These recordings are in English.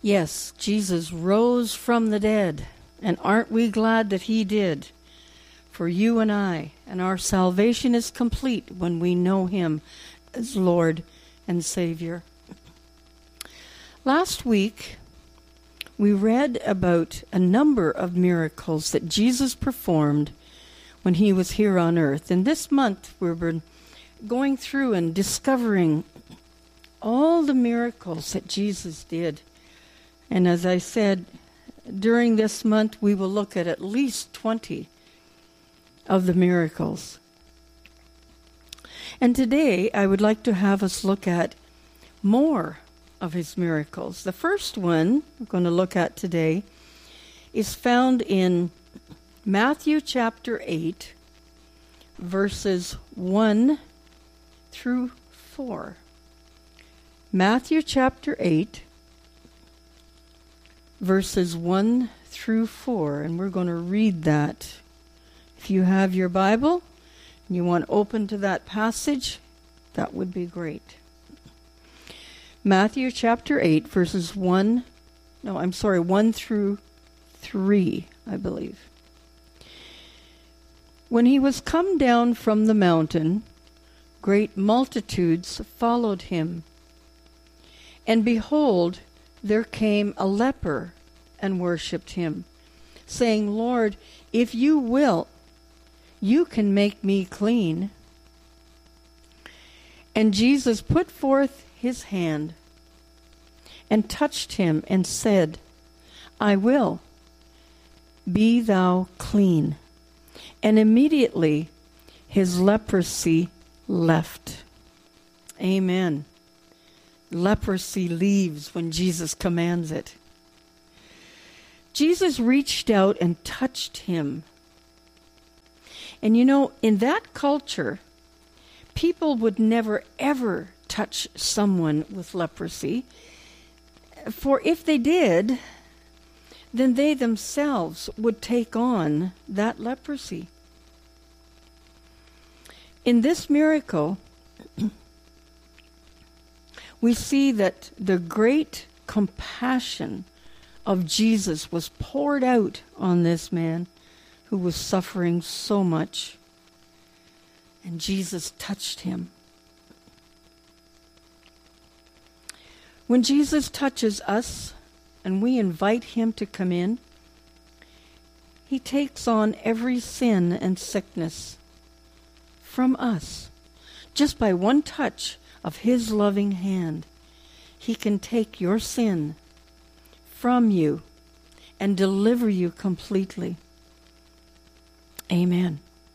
Yes, Jesus rose from the dead, and aren't we glad that he did? For you and I, and our salvation is complete when we know him as Lord and Savior. Last week, we read about a number of miracles that Jesus performed when he was here on earth. And this month, we've been going through and discovering all the miracles that Jesus did. And as I said, during this month, we will look at least 20 of the miracles. And today, I would like to have us look at more of his miracles. The first one we're going to look at today is found in Matthew chapter 8, verses 1 through 4. Matthew chapter 8, verses 1 through 4, and we're going to read that. If you have your Bible and you want to open to that passage, that would be great. Matthew chapter 8, verses 1 through 3, I believe. When he was come down from the mountain, great multitudes followed him. And behold, there came a leper and worshipped him, saying, Lord, if you will, you can make me clean. And Jesus put forth his hand and touched him and said, I will, be thou clean. And immediately his leprosy left. Amen. Leprosy leaves when Jesus commands it. Jesus reached out and touched him. And you know, in that culture, people would never ever touch someone with leprosy. For if they did, then they themselves would take on that leprosy. In this miracle, we see that the great compassion of Jesus was poured out on this man who was suffering so much. And Jesus touched him. When Jesus touches us and we invite him to come in, he takes on every sin and sickness from us. Just by one touch of his loving hand, he can take your sin from you and deliver you completely. Amen.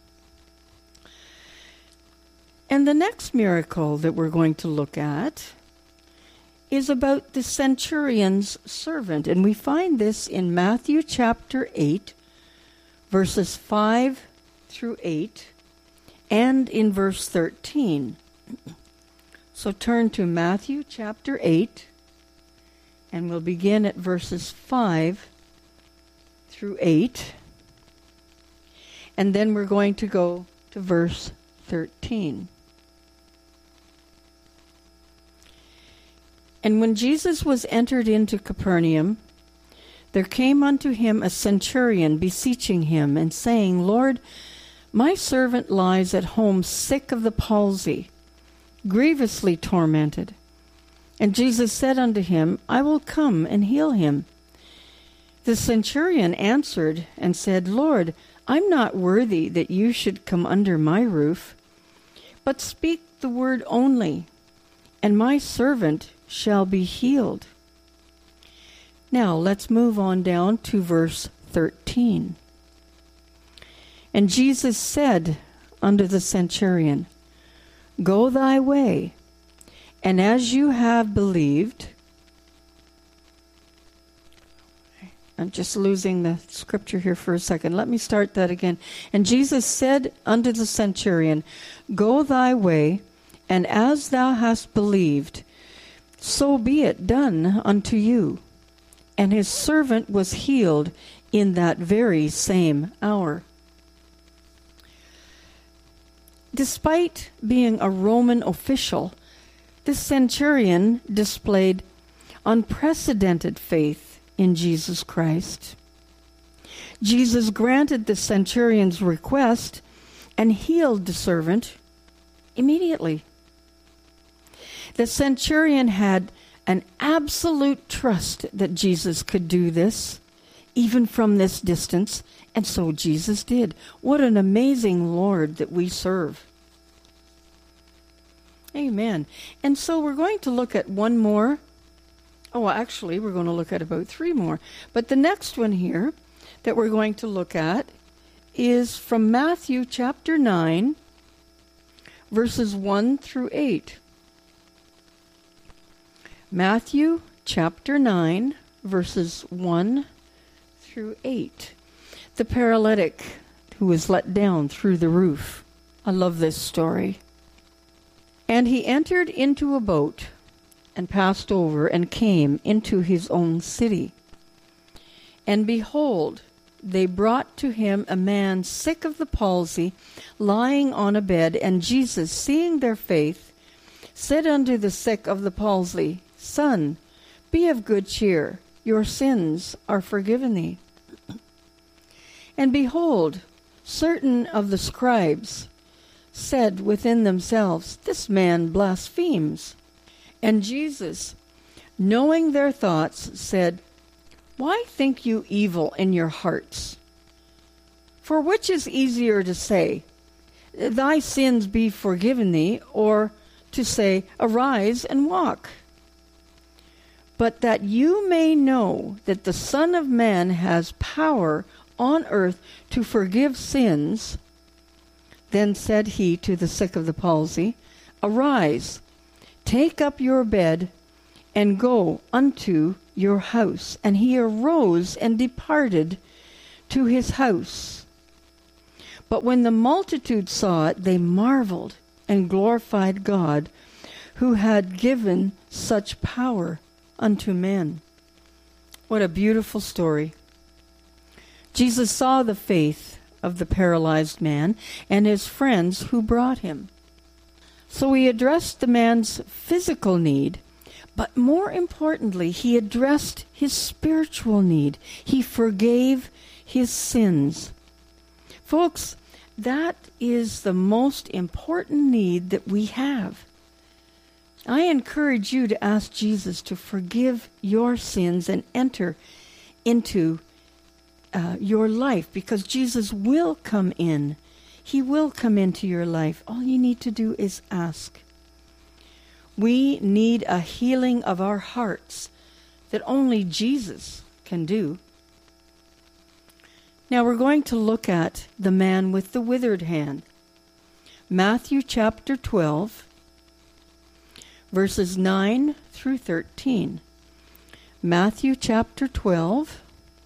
And the next miracle that we're going to look at is about the centurion's servant. And we find this in Matthew chapter 8, verses 5 through 8, and in verse 13. So turn to Matthew chapter 8, and we'll begin at verses 5 through 8. And then we're going to go to verse 13. And when Jesus was entered into Capernaum, there came unto him a centurion beseeching him, and saying, Lord, my servant lies at home sick of the palsy, grievously tormented. And Jesus said unto him, I will come and heal him. The centurion answered and said, Lord, I'm not worthy that you should come under my roof, but speak the word only, and my servant shall be healed. Now let's move on down to verse 13. And Jesus said unto the centurion, Go thy way, and as you have believed. I'm just losing the scripture here for a second. Let me start that again. And Jesus said unto the centurion, Go thy way, and as thou hast believed, so be it done unto you. And his servant was healed in that very same hour. Despite being a Roman official, this centurion displayed unprecedented faith in Jesus Christ. Jesus granted the centurion's request and healed the servant immediately. The centurion had an absolute trust that Jesus could do this, even from this distance, and so Jesus did. What an amazing Lord that we serve. Amen. And so we're going to look at one more. Oh, actually, we're going to look at about 3 more. But the next one here that we're going to look at is from Matthew chapter 9, verses 1 through 8. Matthew chapter 9, verses 1 through 8. The paralytic who was let down through the roof. I love this story. And he entered into a boat and passed over and came into his own city. And behold, they brought to him a man sick of the palsy, lying on a bed. And Jesus, seeing their faith, said unto the sick of the palsy, Son, be of good cheer, your sins are forgiven thee. And behold, certain of the scribes said within themselves, This man blasphemes. And Jesus, knowing their thoughts, said, Why think you evil in your hearts? For which is easier to say, Thy sins be forgiven thee, or to say, Arise and walk? But that you may know that the Son of Man has power on earth to forgive sins, then said he to the sick of the palsy, Arise, take up your bed, and go unto your house. And he arose and departed to his house. But when the multitude saw it, they marveled and glorified God, who had given such power unto men. What a beautiful story. Jesus saw the faith of the paralyzed man and his friends who brought him. So he addressed the man's physical need, but more importantly, he addressed his spiritual need. He forgave his sins. Folks, that is the most important need that we have. I encourage you to ask Jesus to forgive your sins and enter into your life, because Jesus will come in. He will come into your life. All you need to do is ask. We need a healing of our hearts that only Jesus can do. Now we're going to look at the man with the withered hand. Matthew chapter 12, verses 9 through 13. Matthew chapter 12,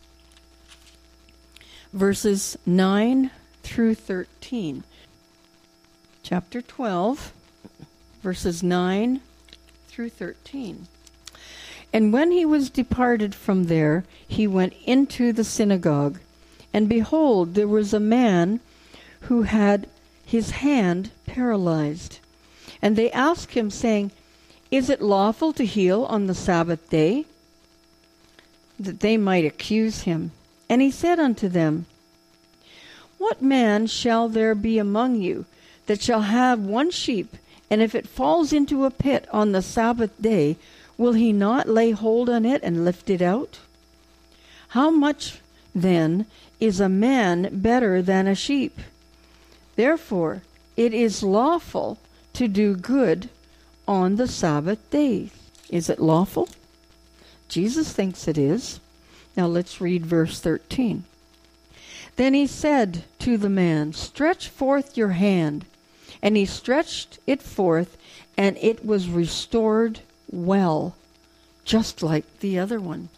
verses 9 through 13. Chapter 12, verses 9 through 13. And when he was departed from there, he went into the synagogue. And behold, there was a man who had his hand paralyzed. And they asked him, saying, Is it lawful to heal on the Sabbath day? That they might accuse him. And he said unto them, What man shall there be among you that shall have one sheep, and if it falls into a pit on the Sabbath day, will he not lay hold on it and lift it out? How much, then, is a man better than a sheep? Therefore, it is lawful to do good on the Sabbath day. Is it lawful? Jesus thinks it is. Now let's read verse 13. Then he said to the man, Stretch forth your hand. And he stretched it forth, and it was restored well, just like the other one.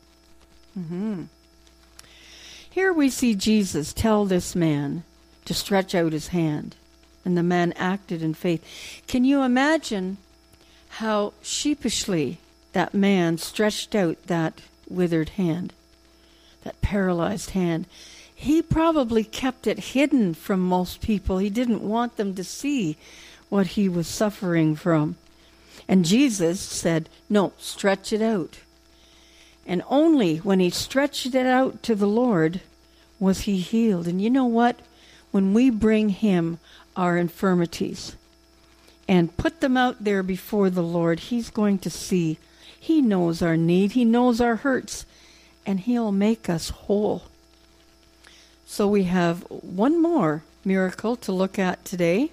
Here we see Jesus tell this man to stretch out his hand, and the man acted in faith. Can you imagine how sheepishly that man stretched out that withered hand, that paralyzed hand? He probably kept it hidden from most people. He didn't want them to see what he was suffering from. And Jesus said, no, stretch it out. And only when he stretched it out to the Lord was he healed. And you know what? When we bring him our infirmities and put them out there before the Lord, he's going to see. He knows our need. He knows our hurts. And he'll make us whole. So we have one more miracle to look at today.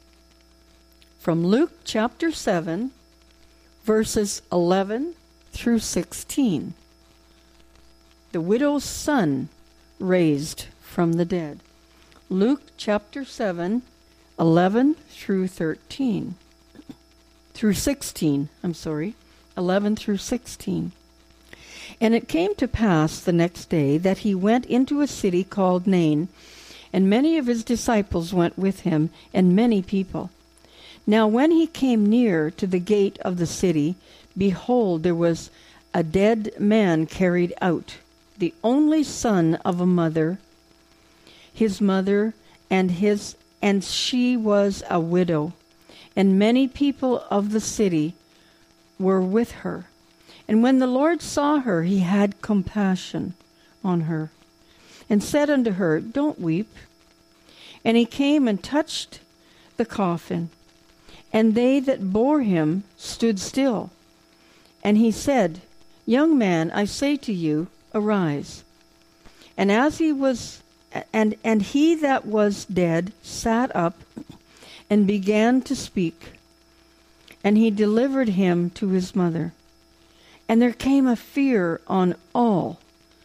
From Luke chapter 7, verses 11 through 16. The widow's son raised from the dead. Luke chapter 7, 11 through 13. Through 16, 11 through 16. And it came to pass the next day that he went into a city called Nain, and many of his disciples went with him, and many people. Now when he came near to the gate of the city, behold, there was a dead man carried out, the only son of a mother, his mother, and she was a widow, and many people of the city were with her. And when the Lord saw her, he had compassion on her, and said unto her, Don't weep. And he came and touched the coffin, and they that bore him stood still. And he said, Young man, I say to you, arise. And as he was, and he that was dead sat up and began to speak, and he delivered him to his mother. And there came a fear on all,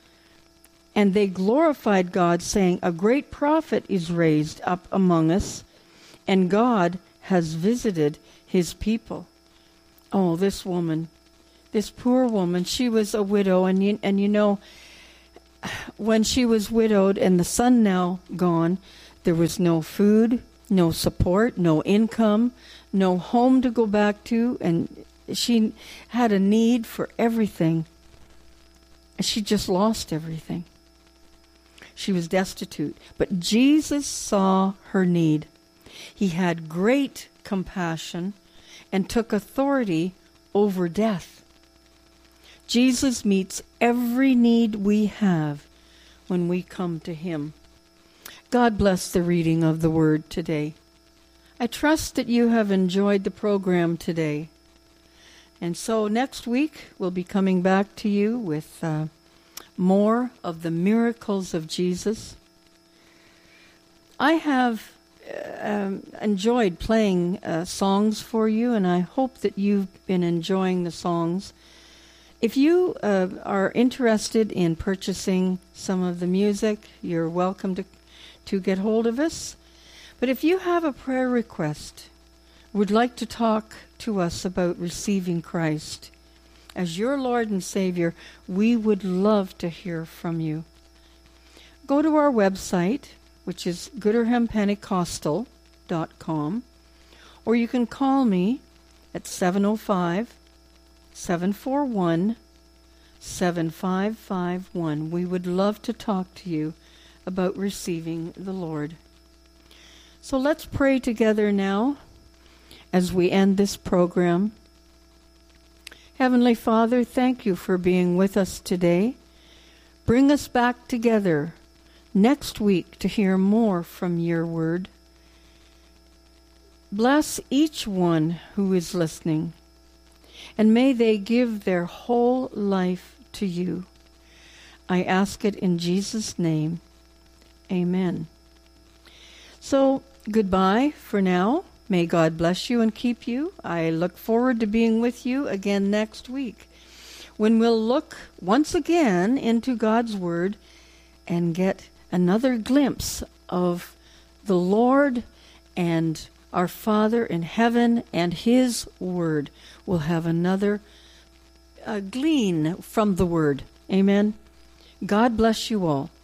and they glorified God, saying, A great prophet is raised up among us, and God has visited his people. Oh, this woman, this poor woman, she was a widow, and you know, when she was widowed and the son now gone, there was no food, no support, no income, no home to go back to, and she had a need for everything. She just lost everything. She was destitute. But Jesus saw her need. He had great compassion and took authority over death. Jesus meets every need we have when we come to him. God bless the reading of the word today. I trust that you have enjoyed the program today. And so next week we'll be coming back to you with more of the miracles of Jesus. I have enjoyed playing songs for you, and I hope that you've been enjoying the songs. If you are interested in purchasing some of the music, you're welcome to get hold of us. But if you have a prayer request, would like to talk to us about receiving Christ as your Lord and Savior, we would love to hear from you. Go to our website, which is GooderhamPentecostal.com, or you can call me at 705-741-7551. We would love to talk to you about receiving the Lord. So let's pray together now as we end this program. Heavenly Father, thank you for being with us today. Bring us back together next week to hear more from your word. Bless each one who is listening, and may they give their whole life to you. I ask it in Jesus' name. Amen. So, goodbye for now. May God bless you and keep you. I look forward to being with you again next week, when we'll look once again into God's Word and get another glimpse of the Lord and our Father in heaven and His Word. We'll have another glean from the Word. Amen. God bless you all.